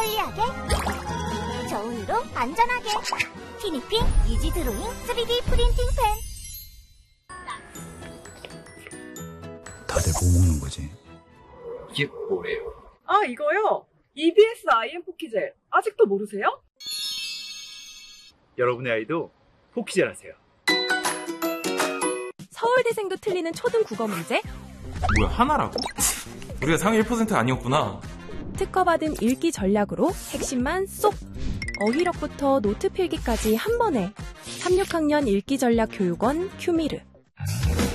편리하게, 저온으로 안전하게. 티니핑 이지 드로잉 3D 프린팅 펜. 다들 뭐 먹는 거지? 이게 뭐예요? 아, 이거요? EBS IM 포키젤. 아직도 모르세요? 여러분의 아이도 포키젤 하세요. 서울대생도 틀리는 초등 국어 문제? 뭐야, 하나라고? 우리가 상위 1% 아니었구나. 특허받은 읽기 전략으로 핵심만 쏙! 어휘력부터 노트 필기까지 한 번에. 3, 6학년 읽기 전략 교육원 큐미르.